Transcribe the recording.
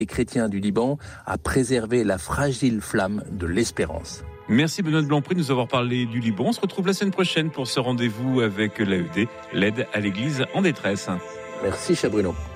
les chrétiens du Liban à préserver la fragile flamme de l'espérance. Merci Benoît de Blampry de nous avoir parlé du Liban. On se retrouve la semaine prochaine pour ce rendez-vous avec l'AED, l'aide à l'Église en détresse. Merci cher Bruno.